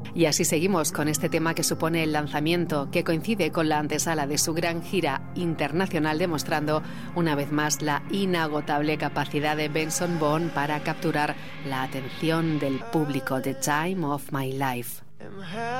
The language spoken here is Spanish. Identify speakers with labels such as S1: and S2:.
S1: Y así seguimos con este tema que supone el lanzamiento, que coincide con la antesala de su gran gira internacional, demostrando una vez más la inagotable capacidad de Benson Boone para capturar la atención del público. The Time of My Life.